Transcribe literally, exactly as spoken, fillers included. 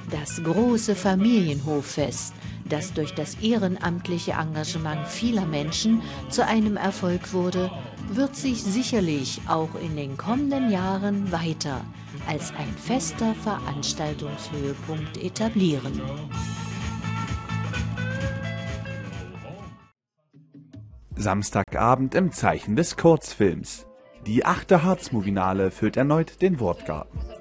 Das große Familienhoffest, das durch das ehrenamtliche Engagement vieler Menschen zu einem Erfolg wurde, wird sich sicherlich auch in den kommenden Jahren weiter als ein fester Veranstaltungshöhepunkt etablieren. Samstagabend im Zeichen des Kurzfilms. Die achte Harzmovinale füllt erneut den Wortgarten.